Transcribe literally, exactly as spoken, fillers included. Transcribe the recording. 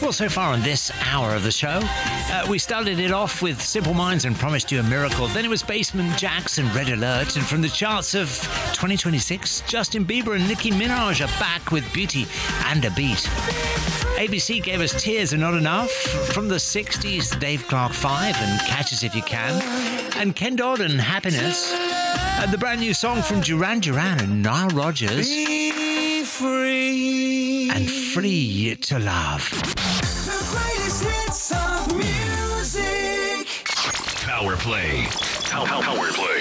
Well, so far on this hour of the show, uh, we started it off with Simple Minds and Promised You a Miracle. Then it was Basement Jaxx and Red Alert. And from the charts of twenty twenty-six, Justin Bieber and Nicki Minaj are back with Beauty and a Beat. A B C gave us Tears Are Not Enough. From the sixties, Dave Clark five and Catch Us If You Can. And Ken Dodd and Happiness. And the brand new song from Duran Duran and Nile Rodgers. Be free. And Free to Love. The greatest hits of music. Power Play. Power, power Play.